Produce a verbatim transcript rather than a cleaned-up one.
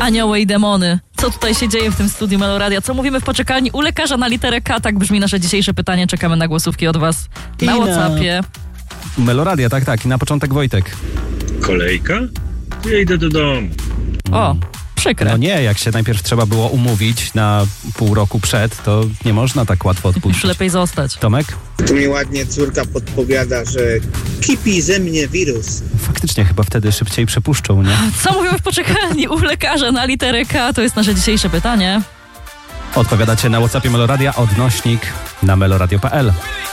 Anioły i demony. Co tutaj się dzieje w tym studiu Meloradia? Co mówimy w poczekalni u lekarza na literę K? Tak brzmi nasze dzisiejsze pytanie. Czekamy na głosówki od was na I na- WhatsAppie. Meloradia, tak, tak. I na początek Wojtek. Kolejka? Ja idę do domu. O, przykre. No nie, jak się najpierw trzeba było umówić na pół roku przed, to nie można tak łatwo Już odpuścić. lepiej zostać. Tomek? Tu mi ładnie córka podpowiada, że kipi ze mnie wirus. Faktycznie chyba wtedy szybciej przepuszczą, nie? Co mówimy w poczekalni u lekarza na literę K? To jest nasze dzisiejsze pytanie. Odpowiadacie na WhatsAppie Meloradia, odnośnik na meloradio kropka p l.